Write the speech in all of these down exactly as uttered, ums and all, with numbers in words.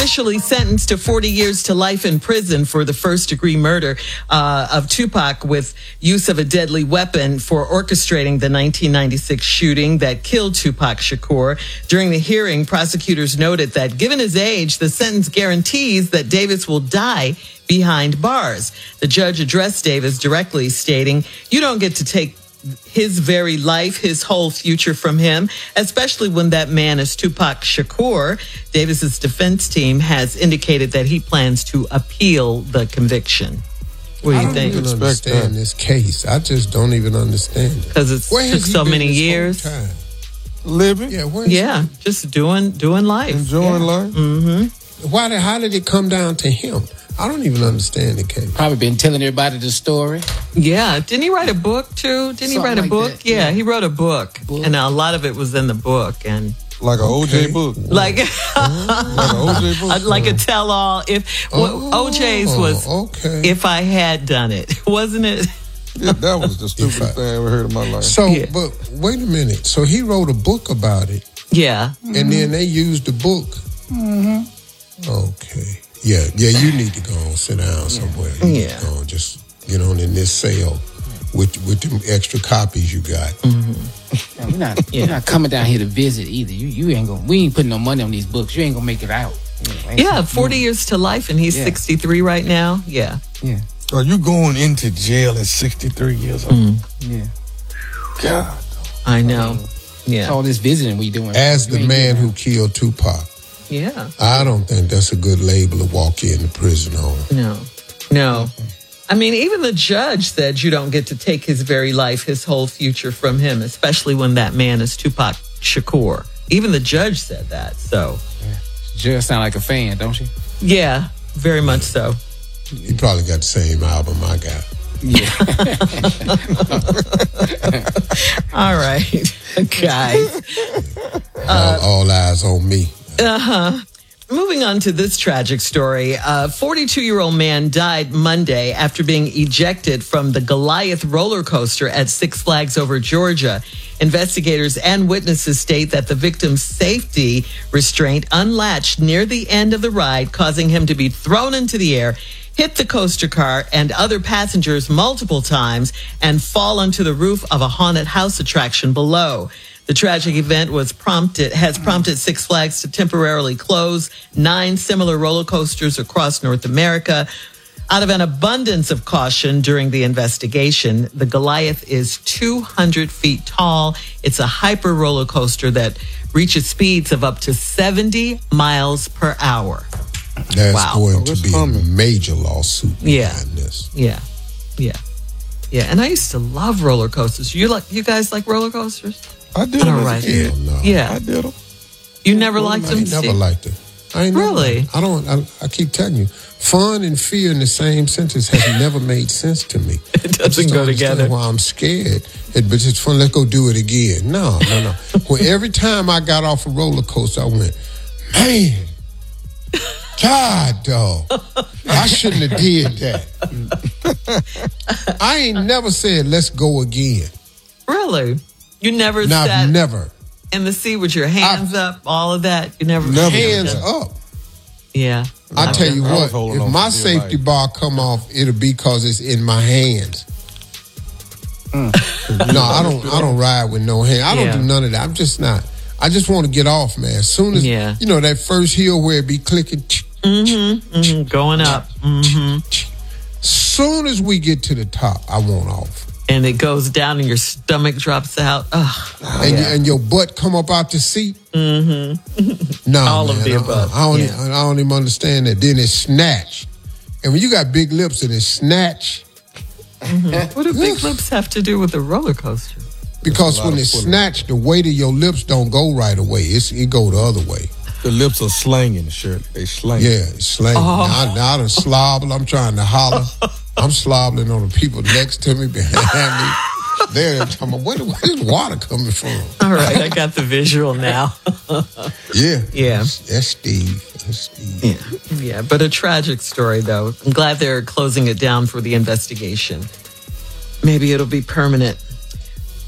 Officially sentenced to forty years to life in prison for the first-degree murder uh, of Tupac with use of a deadly weapon for orchestrating the nineteen ninety-six shooting that killed Tupac Shakur. During the hearing, prosecutors noted that given his age, the sentence guarantees that Davis will die behind bars. The judge addressed Davis directly, stating, "You don't get to take his very life, his whole future from him, especially when that man is Tupac Shakur." Davis's defense team has indicated that he plans to appeal the conviction. What do you I think? I don't even understand this case. I just don't even understand it. Because it took so many years. Living? Yeah, yeah, just doing doing life. Enjoying yeah. life? Mm-hmm. Why did, how did it come down to him? I don't even understand the case. Probably been telling everybody the story. Yeah. Didn't he write a book, too? Didn't Something he write a like book? that, yeah, yeah. he wrote a book. book. And a lot of it was in the book. And like an O J book. Like, like an O J book. Like a tell-all. If oh, well, O J's was okay. If I Had Done It, wasn't it? Yeah, that was the stupidest I, thing I ever heard in my life. So, yeah. but wait a minute. So he wrote a book about it. Yeah. Mm-hmm. And then they used the book. Mm-hmm. Okay. Yeah, yeah, you need to go and sit down somewhere. You yeah. need to go and just get on in this sale with with them extra copies you got. Mm-hmm. You're not, yeah. you're not coming down here to visit either. You you ain't gonna. We ain't putting no money on these books. You ain't gonna make it out. Yeah, forty years to life, and he's yeah. sixty-three right now. Yeah. Yeah. Are you going into jail at sixty-three years old? Mm. Yeah. God. I know. Yeah. All this visiting we doing. As the man who killed Tupac. Yeah. I don't think that's a good label to walk into prison on. No. No. I mean, even the judge said you don't get to take his very life, his whole future from him, especially when that man is Tupac Shakur. Even the judge said that, so. Yeah. Judge sound like a fan, don't she? Yeah, very much so. He probably got the same album I got. Yeah. All right, guys. Uh, all, all eyes on me. Uh-huh. Moving on to this tragic story. A forty-two-year-old man died Monday after being ejected from the Goliath roller coaster at Six Flags Over Georgia. Investigators and witnesses state that the victim's safety restraint unlatched near the end of the ride, causing him to be thrown into the air, hit the coaster car and other passengers multiple times, and fall onto the roof of a haunted house attraction below. The tragic event was prompted has prompted Six Flags to temporarily close nine similar roller coasters across North America. Out of an abundance of caution during the investigation, the Goliath is two hundred feet tall. It's a hyper roller coaster that reaches speeds of up to seventy miles per hour. There's wow. going to be a major lawsuit yeah. behind this. Yeah, yeah, yeah. And I used to love roller coasters. You like? You guys like roller coasters? I did them right. as a kid. No. Yeah, I did them. You never liked I them? ain't never liked it. I ain't really? Never, I don't. I, I keep telling you, fun and fear in the same sentence has never made sense to me. It doesn't go together. Why I'm scared? It, but it's fun. Let's go do it again. No, no, no. Well, every time I got off a roller coaster, I went, man. God, dog. I shouldn't have did that. I ain't never said, let's go again. Really? You never no, sat never. in the seat with your hands I, up, all of that? You never? Never. Hands up. Yeah. I I tell you what, if my safety life. bar come off, it'll be because it's in my hands. Mm. No, I don't I don't ride with no hand. I don't yeah. do none of that. I'm just not. I just want to get off, man. As soon as, yeah. you know, that first hill where it be clicking. Mm-hmm, mm-hmm, going up. Mm-hmm. Soon as we get to the top, I want off. And it goes down and your stomach drops out. Ugh. Oh, and, yeah. and your butt come up out the seat. Mm-hmm. No, all man, of the I, above. I, I, don't yeah. even, I don't even understand that. Then it's snatch. And when you got big lips and it's snatch. Mm-hmm. What do big lips have to do with the roller coaster? Because when it's snatched, the weight of your lips don't go right away. It's, it go the other way. The lips are slanging, Shirley. They slanging. Yeah, it's slanging. Oh. Now, now I done slobble. I'm trying to holler. I'm slobbling on the people next to me, behind me. They're talking about, where, where's water coming from? All right, I got the visual now. yeah. Yeah. That's, that's Steve. That's Steve. Yeah. yeah, but a tragic story, though. I'm glad they're closing it down for the investigation. Maybe it'll be permanent.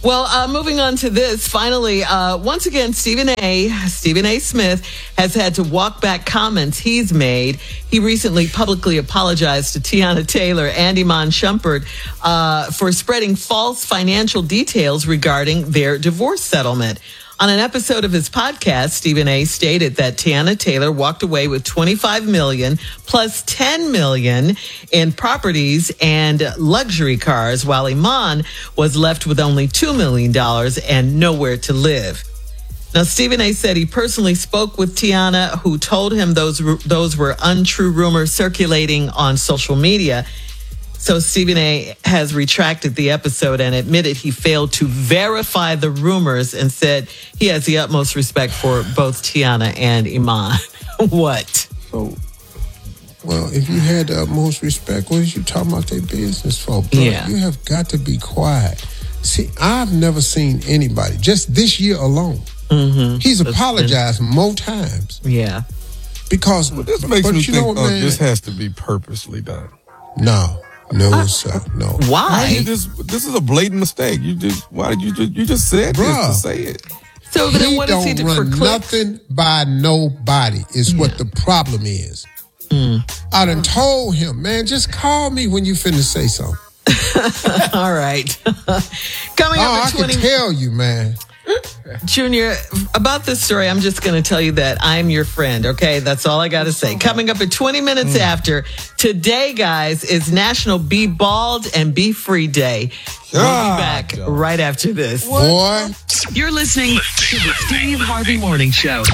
Well, uh, moving on to this, finally, uh, once again, Stephen A. Stephen A. Smith has had to walk back comments he's made. He recently publicly apologized to Tiana Taylor and Iman Shumpert uh, for spreading false financial details regarding their divorce settlement. On an episode of his podcast, Stephen A. stated that Tiana Taylor walked away with twenty-five million dollars plus ten million dollars in properties and luxury cars, while Iman was left with only two million dollars and nowhere to live. Now, Stephen A. said he personally spoke with Tiana, who told him those those were untrue rumors circulating on social media. So Stephen A. has retracted the episode and admitted he failed to verify the rumors and said he has the utmost respect for both Tiana and Iman. What? So, Well, if you had the utmost respect, what is you talking about their business for? Bro, Yeah. You have got to be quiet. See, I've never seen anybody, just this year alone, Mm-hmm. he's apologized more times. Yeah. Because, this makes but me you think know what, uh, man? this has to be purposely done. No, no, sir, no. Why? You Why? just, this is a blatant mistake. You just, why did you just, you just said Bruh. this to say it? So then He what does don't he do for run clicks? nothing by nobody is what the problem is. I done told him, man, just call me when you finna say something. All right. Coming Oh, up I at twenty can tell you, man. Junior, about this story, I'm just going to tell you that I'm your friend, okay? That's all I got to say. Coming up at twenty minutes after, today, guys, is National Be Bald and Be Free Day. We'll be God, back yo. right after this. Boy. You're listening to the Steve Harvey Morning Show.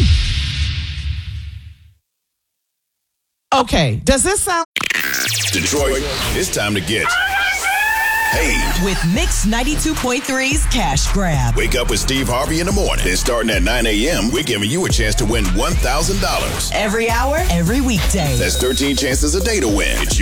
Okay, does this sound... Detroit, it's time to get paid. With Mix ninety-two point three's Cash Grab. Wake up with Steve Harvey in the morning. And starting at nine a.m., we're giving you a chance to win one thousand dollars. Every hour, every weekday. That's thirteen chances a day to win. It's